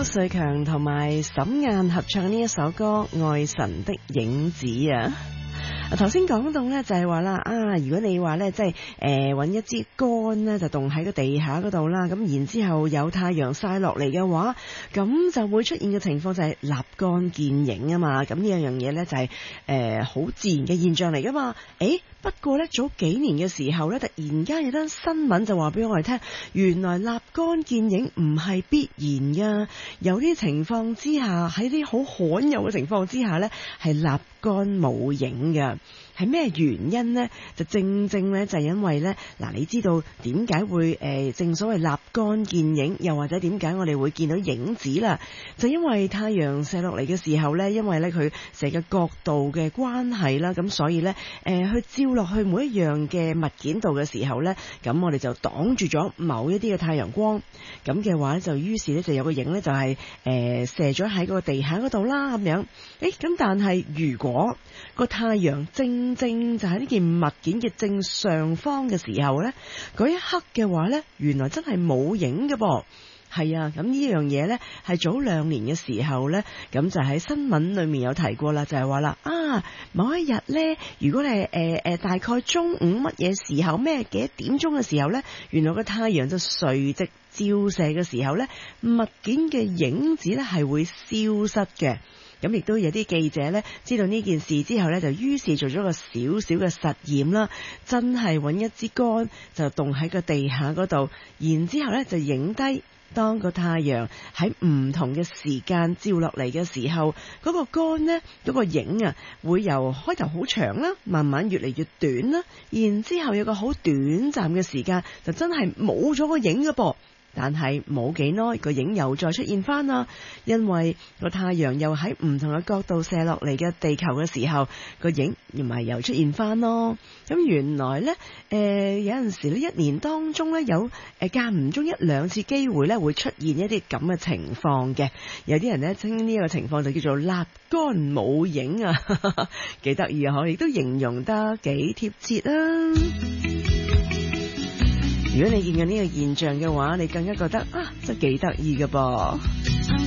區瑞強同埋沈雁合唱呢一首歌《愛神的影子》啊。頭先講到呢，就係話啦，如果你話呢，即係揾一支竿呢，就棟喺個地下嗰度啦，咁然之後有太陽曬落嚟嘅話，咁就會出現嘅情況就係立竿見影啊嘛。咁呢樣嘢呢，就係好自然嘅現象嚟噶嘛。不過呢，早幾年嘅時候呢，突然間有單新聞就話俾我哋聽，原來立竿見影唔係必然噶，有啲情況之下，喺啲好罕有嘅情況之下呢，係立竿冇影噶。係咩原因呢？就正正呢，就係因為呢，你知道點解會正所謂立竿見影，又或者點解我哋會見到影子啦？就因為太陽射落嚟嘅時候呢，因為呢佢射嘅角度嘅關係啦，咁所以呢，去照落去每一樣嘅物件度嘅時候呢，咁我哋就擋住咗某一啲嘅太陽光，咁嘅話呢，就於是呢，就有個影呢，就係射咗喺個地下嗰度啦，咁樣。咁但係如果個太陽正正就喺呢件物件嘅正上方嘅時候呢，嗰一刻嘅話呢，原來真係冇影嘅噃。係啊，咁呢樣嘢呢，係早2年嘅時候呢，咁就喺新聞裏面有提過啦，就係話啦，某一日呢，如果你大概中午乜嘢時候，咩幾點鐘嘅時候呢，原來個太陽就垂直照射嘅時候呢，物件嘅影子呢係會消失嘅。咁亦都有啲記者呢，知道呢件事之後呢，就於是做咗個小小嘅實驗啦，真係揾一支竿就棟喺個地下嗰度，然之後呢就影低當個太陽喺唔同嘅時間照落嚟嘅時候，嗰個竿呢，嗰個影啊，會由開頭好長啦，慢慢越嚟越短啦，然之後有個好短暫嘅時間就真係冇咗個影㗎噃。但係冇幾耐個影又再出現翻啦，因為個太陽又喺唔同嘅角度射落嚟嘅地球嘅時候，個影咪又出現翻咯。咁原來呢，有陣時呢一年當中呢，有間唔中1-2次機會呢會出現一啲咁嘅情況嘅。有啲人呢稱呢個情況就叫做立竿冇影啊，幾得意啊！我亦都形容得幾貼切啊。如果你見過呢個現象嘅話，你更加覺得真係幾得意㗎噃。